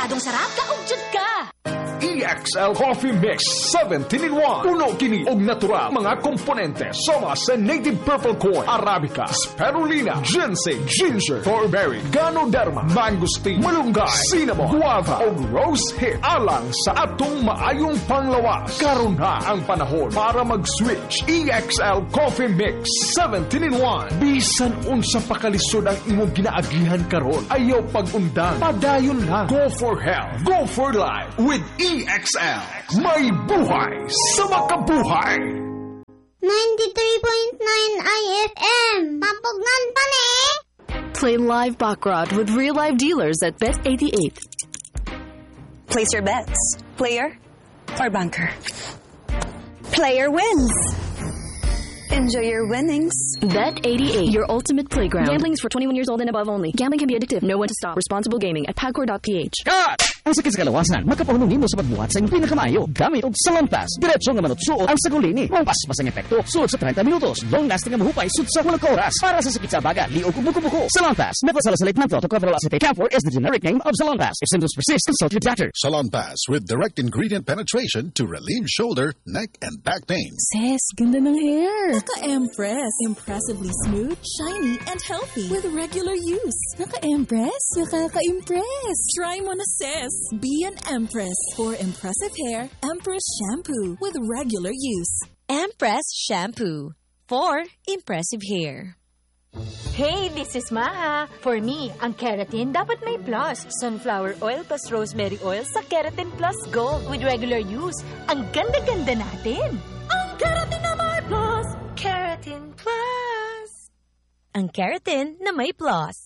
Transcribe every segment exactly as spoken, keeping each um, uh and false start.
Siguradong sarap, kaugjud ka! E X L Coffee Mix seventeen in one. Puno kini og natural mga komponente sama sa native purple corn, arabica, spirulina, ginseng, ginger, thornberry, ganoderma, mangosteen, malunggay, cinnamon, guava o rose hip alang sa atong maayong panglawas. Karon na ang panahon para mag-switch. E X L Coffee Mix seventeen in one. Bisan unsa pa kalisod ang imong ginaagihan karon, ayaw pag-undan. Padayon lang. Go for health. Go for life with E X L. May buhay sa makabuhay. ninety-three point nine I F M. Papugnan pa ni. Play live baccarat with real live dealers at Bet eighty-eight. Place your bets. Player or banker. Player wins. Enjoy your winnings. Bet eighty-eight, your ultimate playground. Gambling is for twenty-one years old and above only. Gambling can be addictive. Know when to stop. Responsible gaming at pagcor dot p h. Cut! Ang sakit sa kalawasan, makapahunong mo sa pagbuhat sa iyong pinakamaayo. Gamit og Salon Pass. Diretso nga manutsuot ang sagulini. Ang pas-pas ang epekto. Suot sa thirty minutos. Long-lasting ang mahupay. Suot sa walang oras. Para sa sakit sa baga, liog ug buko-buko. Salon Pass. Metasalicylate menthol to cover acetate. Camphor is the generic name of Salon Pass. If symptoms persist, consult your doctor. Salon Pass with direct ingredient penetration to relieve shoulder, neck, and back pain. Sis, ganda ng hair. Naka-Empress. Impressively smooth, shiny, and healthy with regular use. Naka-Empress. Nakaka-impress. Try mo na, sis. Be an Empress. For impressive hair, Empress Shampoo with regular use. Empress Shampoo for impressive hair. Hey, this is Maha. For me, ang keratin dapat may plus. Sunflower oil plus rosemary oil sa Keratin Plus Gold with regular use. Ang ganda-ganda natin. Ang keratin na may plus. Keratin Plus. Ang keratin na may plus.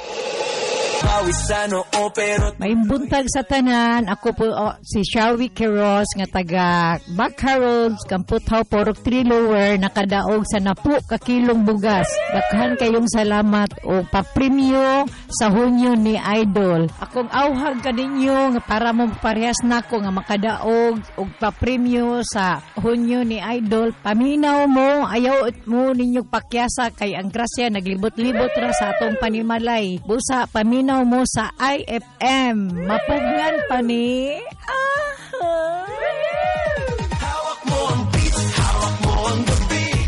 May buntag sa tanan. Ako po oh, si Shawi Quiroz nga taga Baccarat, Kamputhaw, Porok three Lower, nakadaog sa napu ka kilong bugas. Daghan kayong salamat o papremyo sa hunyo ni Idol. Akong awhag kaninyo nga para mo parehas nako nga makadaog og papremyo sa hunyo ni Idol. Paminaw mo, ayaw mo ninyong pakyasa kay ang grasya naglibot-libot ra sa atong panimalay. Busa paminaw mo sa I F M. Mapugnan pa ni. Ah. Hawak mo ang beat, hawak mo ang beat.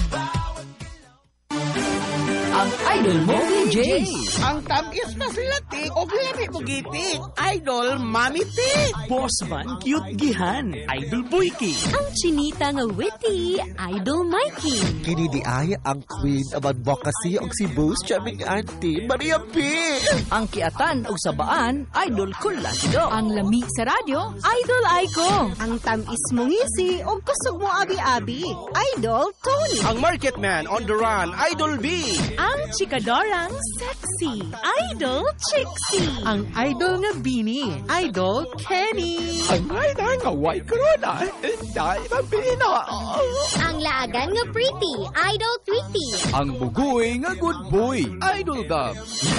Ang idol mo, D J. Ang tamis na silati o lami mo gitik. Idol, Mami Tik. Boss man, cute gihan. Idol Boyki. Ang chinita nga witty, Idol Mikey. Kini di ay ang queen of advocacy og si Boss Chaming Auntie Maria P. Ang kiatan og sabaan, Idol Culacido. Ang lami sa radyo, Idol Aiko. Ang tamis mong ngisi o kusog mo abi-abi, Idol Tony. Ang market man on the run, Idol B. Ang chikadorang sexy, Idol Chixie. Ang idol nga Bini, Idol Kenny. Ang idol nga white corona, dahil ang Pino. Ang laagan nga pretty, Idol Tweety. Ang bugoy nga good boy, Idol Dub.